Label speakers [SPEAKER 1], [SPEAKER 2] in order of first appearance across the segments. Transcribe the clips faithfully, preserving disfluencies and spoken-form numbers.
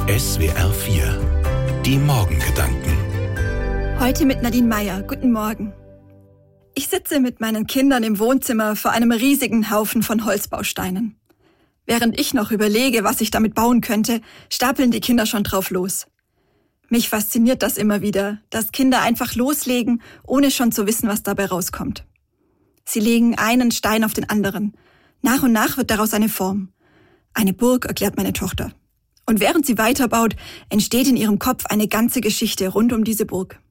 [SPEAKER 1] S W R vier. Die Morgengedanken.
[SPEAKER 2] Heute mit Nadine Meyer. Guten Morgen. Ich sitze mit meinen Kindern im Wohnzimmer vor einem riesigen Haufen von Holzbausteinen. Während ich noch überlege, was ich damit bauen könnte, stapeln die Kinder schon drauf los. Mich fasziniert das immer wieder, dass Kinder einfach loslegen, ohne schon zu wissen, was dabei rauskommt. Sie legen einen Stein auf den anderen. Nach und nach wird daraus eine Form. Eine Burg, erklärt meine Tochter. Und während sie weiterbaut, entsteht in ihrem Kopf eine ganze Geschichte rund um diese Burg.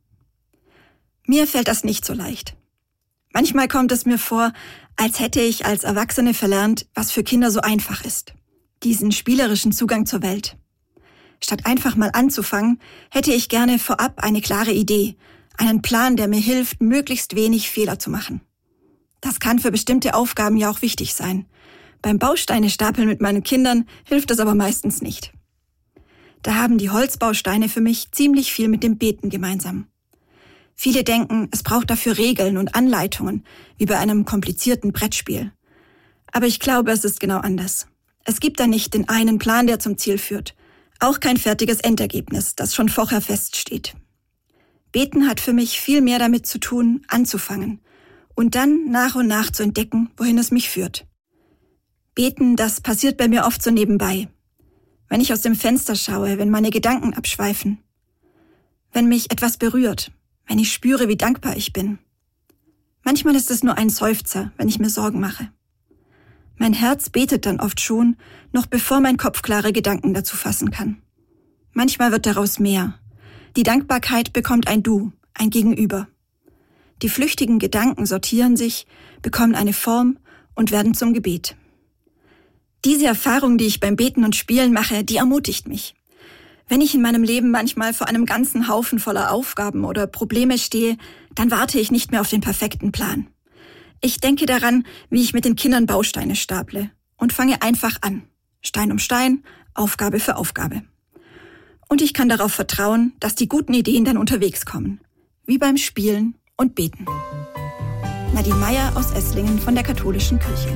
[SPEAKER 2] Mir fällt das nicht so leicht. Manchmal kommt es mir vor, als hätte ich als Erwachsene verlernt, was für Kinder so einfach ist. Diesen spielerischen Zugang zur Welt. Statt einfach mal anzufangen, hätte ich gerne vorab eine klare Idee, einen Plan, der mir hilft, möglichst wenig Fehler zu machen. Das kann für bestimmte Aufgaben ja auch wichtig sein. Beim Bausteine stapeln mit meinen Kindern hilft das aber meistens nicht. Da haben die Holzbausteine für mich ziemlich viel mit dem Beten gemeinsam. Viele denken, es braucht dafür Regeln und Anleitungen, wie bei einem komplizierten Brettspiel. Aber ich glaube, es ist genau anders. Es gibt da nicht den einen Plan, der zum Ziel führt. Auch kein fertiges Endergebnis, das schon vorher feststeht. Beten hat für mich viel mehr damit zu tun, anzufangen und dann nach und nach zu entdecken, wohin es mich führt. Beten, das passiert bei mir oft so nebenbei. Wenn ich aus dem Fenster schaue, wenn meine Gedanken abschweifen. Wenn mich etwas berührt, wenn ich spüre, wie dankbar ich bin. Manchmal ist es nur ein Seufzer, wenn ich mir Sorgen mache. Mein Herz betet dann oft schon, noch bevor mein Kopf klare Gedanken dazu fassen kann. Manchmal wird daraus mehr. Die Dankbarkeit bekommt ein Du, ein Gegenüber. Die flüchtigen Gedanken sortieren sich, bekommen eine Form und werden zum Gebet. Diese Erfahrung, die ich beim Beten und Spielen mache, die ermutigt mich. Wenn ich in meinem Leben manchmal vor einem ganzen Haufen voller Aufgaben oder Probleme stehe, dann warte ich nicht mehr auf den perfekten Plan. Ich denke daran, wie ich mit den Kindern Bausteine staple und fange einfach an. Stein um Stein, Aufgabe für Aufgabe. Und ich kann darauf vertrauen, dass die guten Ideen dann unterwegs kommen. Wie beim Spielen und Beten. Nadine Meyer aus Esslingen von der Katholischen Kirche.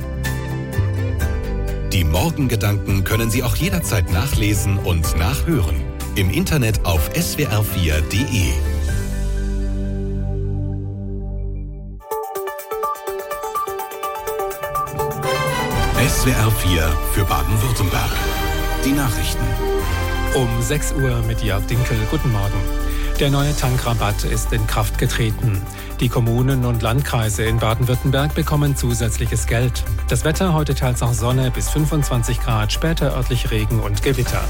[SPEAKER 1] Die Morgengedanken können Sie auch jederzeit nachlesen und nachhören. Im Internet auf s w r vier punkt d e. S W R vier für Baden-Württemberg. Die Nachrichten.
[SPEAKER 3] Um sechs Uhr mit Jörg Dinkel. Guten Morgen. Der neue Tankrabatt ist in Kraft getreten. Die Kommunen und Landkreise in Baden-Württemberg bekommen zusätzliches Geld. Das Wetter heute teils auch Sonne bis fünfundzwanzig Grad, später örtlich Regen und Gewitter.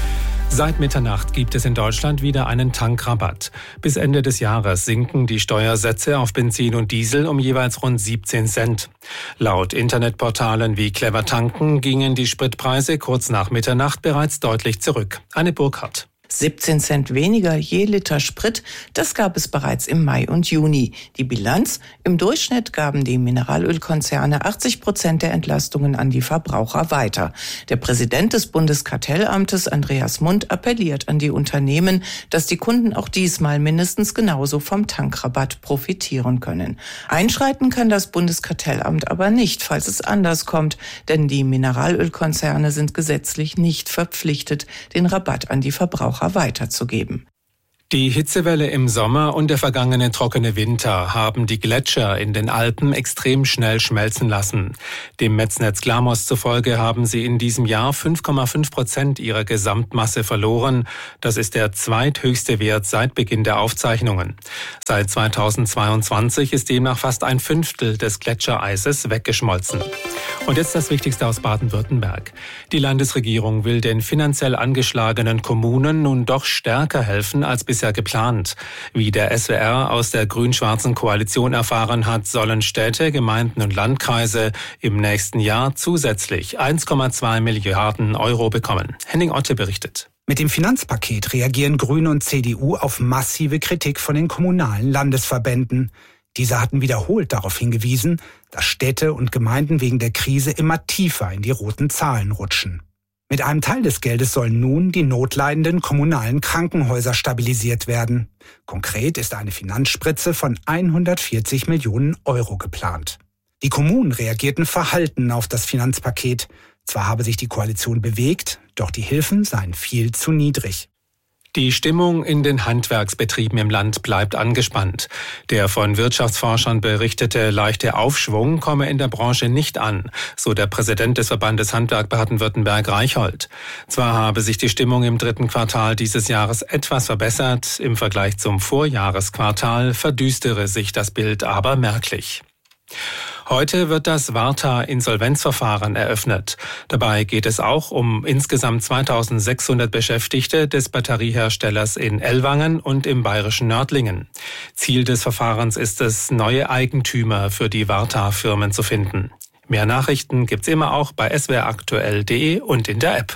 [SPEAKER 3] Seit Mitternacht gibt es in Deutschland wieder einen Tankrabatt. Bis Ende des Jahres sinken die Steuersätze auf Benzin und Diesel um jeweils rund siebzehn Cent. Laut Internetportalen wie Clever Tanken gingen die Spritpreise kurz nach Mitternacht bereits deutlich zurück. Anne Burkhardt.
[SPEAKER 4] siebzehn Cent weniger je Liter Sprit, das gab es bereits im Mai und Juni. Die Bilanz: Im Durchschnitt gaben die Mineralölkonzerne achtzig Prozent der Entlastungen an die Verbraucher weiter. Der Präsident des Bundeskartellamtes, Andreas Mund, appelliert an die Unternehmen, dass die Kunden auch diesmal mindestens genauso vom Tankrabatt profitieren können. Einschreiten kann das Bundeskartellamt aber nicht, falls es anders kommt, denn die Mineralölkonzerne sind gesetzlich nicht verpflichtet, den Rabatt an die Verbraucher weiterzugeben.
[SPEAKER 3] Die Hitzewelle im Sommer und der vergangene trockene Winter haben die Gletscher in den Alpen extrem schnell schmelzen lassen. Dem Metznetz Glamos zufolge haben sie in diesem Jahr fünf Komma fünf Prozent ihrer Gesamtmasse verloren. Das ist der zweithöchste Wert seit Beginn der Aufzeichnungen. Seit zweitausendzweiundzwanzig ist demnach fast ein Fünftel des Gletschereises weggeschmolzen. Und jetzt das Wichtigste aus Baden-Württemberg. Die Landesregierung will den finanziell angeschlagenen Kommunen nun doch stärker helfen als bisher geplant. Wie der S W R aus der grün-schwarzen Koalition erfahren hat, sollen Städte, Gemeinden und Landkreise im nächsten Jahr zusätzlich eins Komma zwei Milliarden Euro bekommen. Henning Otte berichtet.
[SPEAKER 5] Mit dem Finanzpaket reagieren Grüne und C D U auf massive Kritik von den kommunalen Landesverbänden. Diese hatten wiederholt darauf hingewiesen, dass Städte und Gemeinden wegen der Krise immer tiefer in die roten Zahlen rutschen. Mit einem Teil des Geldes sollen nun die notleidenden kommunalen Krankenhäuser stabilisiert werden. Konkret ist eine Finanzspritze von hundertvierzig Millionen Euro geplant. Die Kommunen reagierten verhalten auf das Finanzpaket. Zwar habe sich die Koalition bewegt, doch die Hilfen seien viel zu niedrig.
[SPEAKER 3] Die Stimmung in den Handwerksbetrieben im Land bleibt angespannt. Der von Wirtschaftsforschern berichtete leichte Aufschwung komme in der Branche nicht an, so der Präsident des Verbandes Handwerk Baden-Württemberg Reichhold. Zwar habe sich die Stimmung im dritten Quartal dieses Jahres etwas verbessert, im Vergleich zum Vorjahresquartal verdüstere sich das Bild aber merklich. Heute wird das Warta-Insolvenzverfahren eröffnet. Dabei geht es auch um insgesamt zweitausendsechshundert Beschäftigte des Batterieherstellers in Ellwangen und im bayerischen Nördlingen. Ziel des Verfahrens ist es, neue Eigentümer für die Warta-Firmen zu finden. Mehr Nachrichten gibt's immer auch bei s w r aktuell punkt d e und in der App.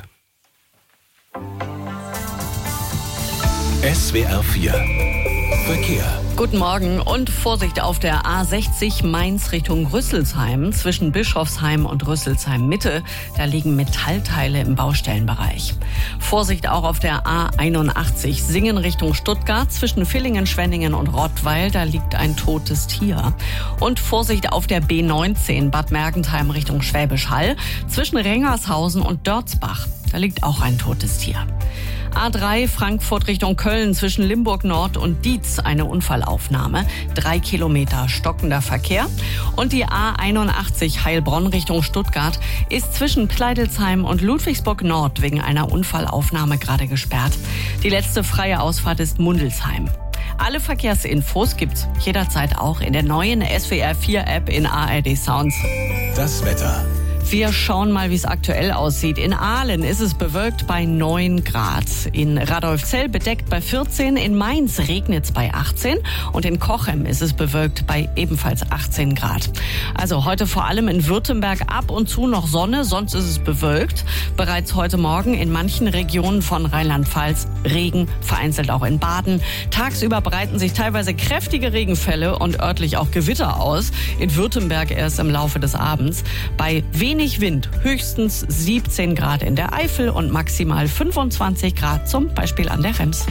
[SPEAKER 1] S W R vier Verkehr.
[SPEAKER 6] Guten Morgen und Vorsicht auf der A sechzig Mainz Richtung Rüsselsheim. Zwischen Bischofsheim und Rüsselsheim Mitte, da liegen Metallteile im Baustellenbereich. Vorsicht auch auf der A einundachtzig Singen Richtung Stuttgart. Zwischen Villingen, Schwenningen und Rottweil, da liegt ein totes Tier. Und Vorsicht auf der B neunzehn Bad Mergentheim Richtung Schwäbisch Hall. Zwischen Rengershausen und Dörzbach, da liegt auch ein totes Tier. A drei Frankfurt Richtung Köln zwischen Limburg Nord und Dietz eine Unfallaufnahme. Drei Kilometer stockender Verkehr. Und die A einundachtzig Heilbronn Richtung Stuttgart ist zwischen Pleidelsheim und Ludwigsburg Nord wegen einer Unfallaufnahme gerade gesperrt. Die letzte freie Ausfahrt ist Mundelsheim. Alle Verkehrsinfos gibt's jederzeit auch in der neuen S W R vier App in A R D Sounds.
[SPEAKER 1] Das Wetter.
[SPEAKER 6] Wir schauen mal, wie es aktuell aussieht. In Aalen ist es bewölkt bei neun Grad. In Radolfzell bedeckt bei vierzehn. In Mainz regnet es bei achtzehn. Und in Cochem ist es bewölkt bei ebenfalls achtzehn Grad. Also heute vor allem in Württemberg ab und zu noch Sonne, sonst ist es bewölkt. Bereits heute Morgen in manchen Regionen von Rheinland-Pfalz Regen, vereinzelt auch in Baden. Tagsüber breiten sich teilweise kräftige Regenfälle und örtlich auch Gewitter aus. In Württemberg erst im Laufe des Abends. Bei wenig Wind, höchstens siebzehn Grad in der Eifel und maximal fünfundzwanzig Grad zum Beispiel an der Rems.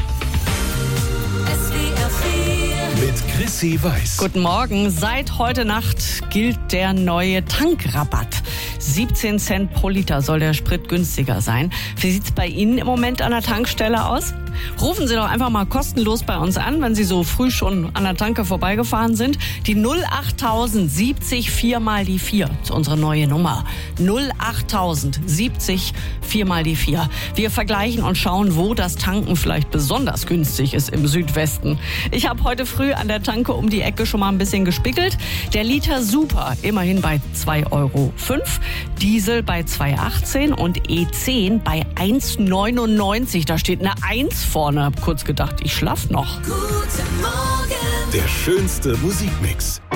[SPEAKER 1] Mit Chrissy Weiß.
[SPEAKER 6] Guten Morgen. Seit heute Nacht gilt der neue Tankrabatt. siebzehn Cent pro Liter soll der Sprit günstiger sein. Wie sieht's bei Ihnen im Moment an der Tankstelle aus? Rufen Sie doch einfach mal kostenlos bei uns an, wenn Sie so früh schon an der Tanke vorbeigefahren sind. Die null acht tausend siebzig vier mal die vier ist unsere neue Nummer. null acht tausend siebzig vier mal die vier. Wir vergleichen und schauen, wo das Tanken vielleicht besonders günstig ist im Südwesten. Ich habe heute früh an der Tanke um die Ecke schon mal ein bisschen gespickelt. Der Liter Super immerhin bei zwei Euro fünf, Diesel bei zwei achtzehn und E zehn bei eins neunundneunzig. Da steht eine eins vorne. Hab kurz gedacht, ich schlaf noch.
[SPEAKER 1] Guten Morgen. Der schönste Musikmix.